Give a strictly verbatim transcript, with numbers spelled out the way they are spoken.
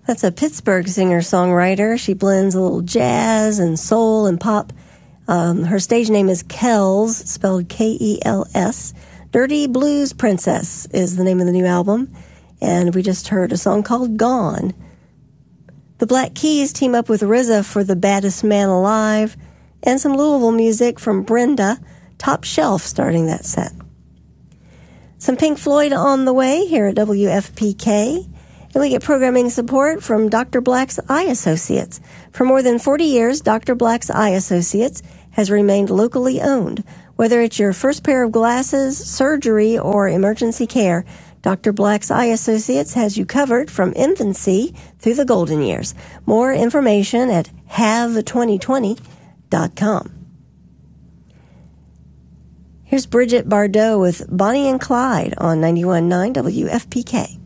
That's a Pittsburgh singer-songwriter. She blends a little jazz and soul and pop. Um, her stage name is Kells, spelled K E L S. Dirty Blues Princess is the name of the new album. And we just heard a song called Gone. The Black Keys team up with R Z A for The Baddest Man Alive. And some Louisville music from Brenda, Top Shelf, starting that set. Some Pink Floyd on the way here at W F P K. And we get programming support from Doctor Black's Eye Associates. For more than forty years, Doctor Black's Eye Associates has remained locally owned. Whether it's your first pair of glasses, surgery, or emergency care, Doctor Black's Eye Associates has you covered from infancy through the golden years. More information at have twenty twenty dot com. Here's Bridget Bardot with Bonnie and Clyde on ninety-one point nine W F P K.